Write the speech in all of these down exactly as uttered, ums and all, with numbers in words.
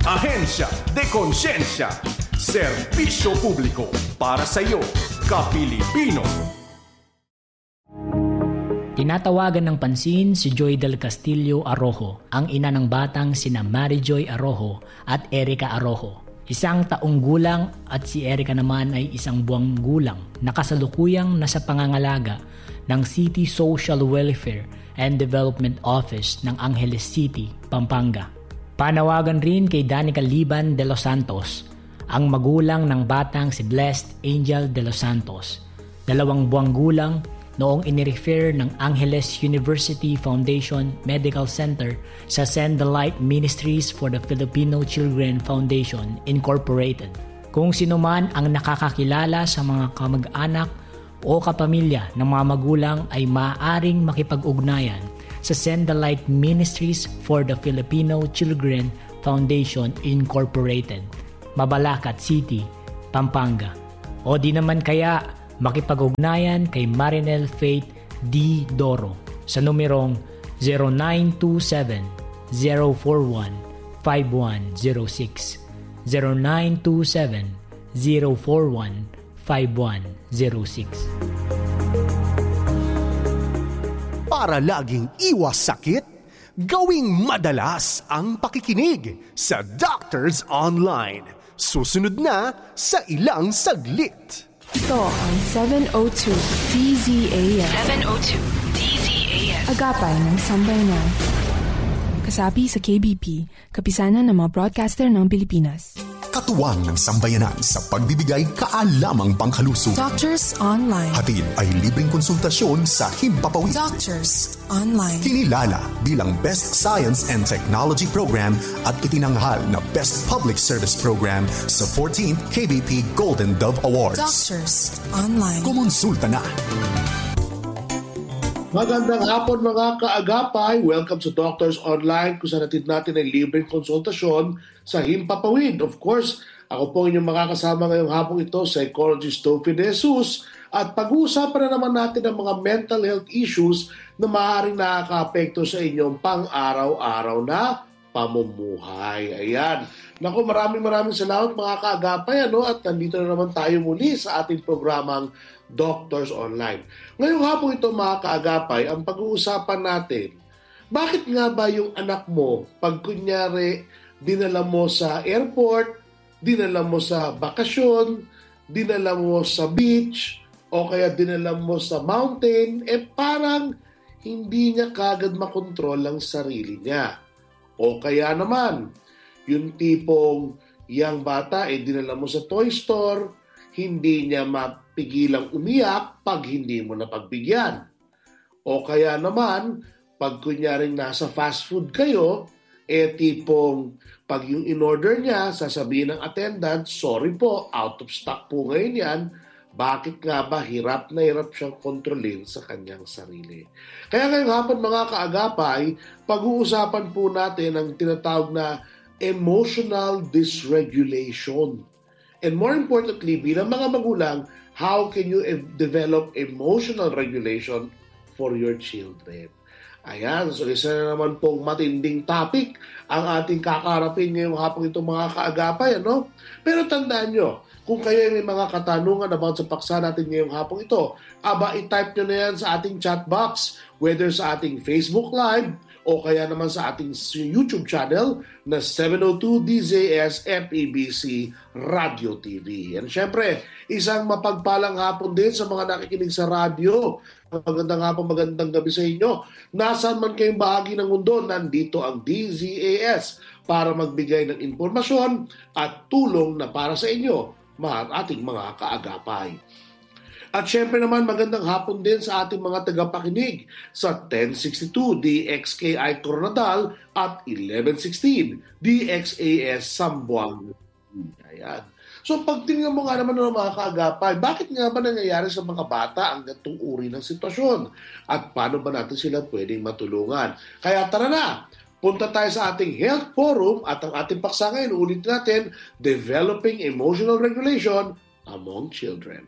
Ahensya de Konsensya. Serbisyo publiko para sa iyo, ka-Pilipino. Tinatawagan ng pansin si Joy del Castillo Arrojo, ang ina ng batang sina Mary Joy Arrojo at Erica Arrojo. Isang taong gulang at si Erica naman ay isang buwang gulang na kasalukuyang nasa pangangalaga ng City Social Welfare and Development Office ng Angeles City, Pampanga. Panawagan rin kay Danica Liban de los Santos, ang magulang ng batang si Blessed Angel de los Santos, dalawang buwang gulang noong inirefer ng Angeles University Foundation Medical Center sa Send the Light Ministries for the Filipino Children Foundation Incorporated. Kung sino man ang nakakakilala sa mga kamag-anak o kapamilya ng mga magulang ay maaaring makipag-ugnayan sa Send the Light Ministries for the Filipino Children Foundation Incorporated, Mabalacat City, Pampanga. O di naman kaya makipag-ugnayan kay Marinel Faith D. Doro sa numerong zero nine two seven, zero four one, five one zero six, zero nine two seven, zero four one, five one zero six. Para laging iwas sakit, gawing madalas ang pakikinig sa Doctors Online. Susunod na sa ilang saglit. Ito ang seven oh two D Z A S. seven oh two D Z A S. Agapay ng Sambayanan. Kasapi sa K B P, kapisanan ng mga broadcaster ng Pilipinas. Katuwang ng sambayanan sa pagbibigay kaalamang pangkalusugan. Doctors Online. Hatid ay libreng konsultasyon sa Himpapawid. Doctors Online. Kinilala bilang Best Science and Technology Program at itinanghal na Best Public Service Program sa fourteenth K B P Golden Dove Awards. Doctors Online. Kumonsulta na. Magandang hapon mga kaagapay. Welcome sa Doctors Online kung saan natin natin ay libreng konsultasyon sa Himpapawid. Of course, ako po inyong makakasama ngayong hapong ito, Psychologist Tofi De Jesus. At pag-uusapan na naman natin ang mga mental health issues na maaaring nakaka-apekto sa inyong pang-araw-araw na pamumuhay. Ayan. Naku, maraming maraming salamat mga kaagapay. Ano? At nandito na naman tayo muli sa ating programang Doctors Online. Ngayong hapon ito mga kaagapay, ang pag-uusapan natin, bakit nga ba yung anak mo, pag kunyari, dinala mo sa airport, dinala mo sa bakasyon, dinala mo sa beach, o kaya dinala mo sa mountain, eh parang hindi niya kagad makontrol ang sarili niya. O kaya naman, yung tipong yang bata, eh dinala mo sa toy store, hindi niya mapigilang umiyak pag hindi mo napagbigyan. O kaya naman, pag kunyaring nasa fast food kayo, eh tipong pag yung in-order niya, sasabihin ng attendant, sorry po, out of stock po ngayon yan, bakit nga ba hirap na hirap siyang kontrolin sa kanyang sarili. Kaya ngayong hapon mga kaagapay, pag-uusapan po natin ang tinatawag na emotional dysregulation. And more importantly, bilang mga magulang, how can you develop emotional regulation for your children? Ayan, so isa na naman pong matinding topic ang ating kakarapin ngayong hapon itong mga kaagapay, ano? Pero tandaan nyo, kung kayo may mga katanungan about sa paksa natin ngayong hapon ito, aba, i-type nyo na yan sa ating chat box, whether sa ating Facebook Live, o kaya naman sa ating YouTube channel na seven oh two D Z S F E B C Radio T V. And syempre, isang mapagpalang hapon din sa mga nakikinig sa radio. Magandang hapon, magandang gabi sa inyo. Nasaan man kayong bahagi ng mundo, nandito ang D Z A S para magbigay ng impormasyon at tulong na para sa inyo, mga ating mga kaagapay. At syempre naman magandang hapon din sa ating mga tagapakinig sa ten sixty-two D X K I Coronadal at eleven sixteen D X A S Sambuanga. Ayan. So pag tingnan mo nga naman ng mga kaagapay, bakit nga ba nangyayari sa mga bata ang ganitong uri ng sitwasyon? At paano ba natin sila pwedeng matulungan? Kaya tara na! Punta tayo sa ating health forum at ang ating paksa ngayon, ulit natin, Developing Emotional Regulation Among Children.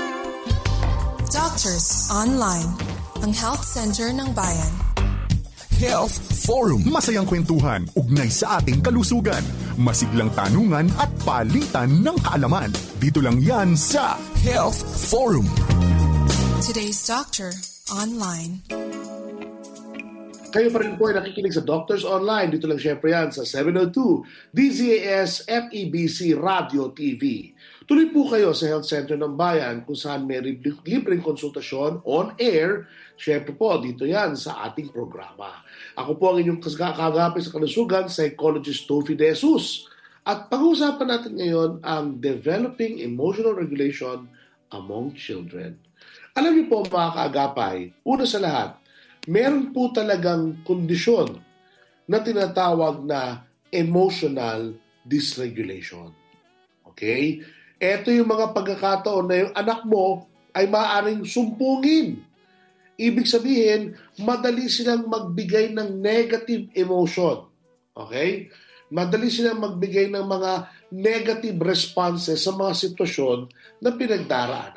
Doctors Online, ang Health Center ng Bayan. Health Forum. Masayang kwentuhan, ugnay sa ating kalusugan. Masiglang tanungan at palitan ng kaalaman. Dito lang yan sa Health Forum. Today's Doctor Online. Kayo pa rin po ay nakikinig sa Doctors Online. Dito lang syempre yan sa seven oh two D Z A S F E B C Radio T V. Tuloy po kayo sa Health Center ng Bayan kung saan may libreng konsultasyon on air. Syempre po, dito yan sa ating programa. Ako po ang inyong kagapit sa kalusugan, Psychologist Tofi De Jesus. At pag-uusapan natin ngayon ang Developing Emotional Regulation Among Children. Alam niyo po mga kaagapay, una sa lahat, meron po talagang kondisyon na tinatawag na emotional dysregulation. Okay? Ito yung mga pagkakataon na yung anak mo ay maaaring sumpungin. Ibig sabihin, madali silang magbigay ng negative emotion. Okay? Madali silang magbigay ng mga negative responses sa mga sitwasyon na pinagdaraanan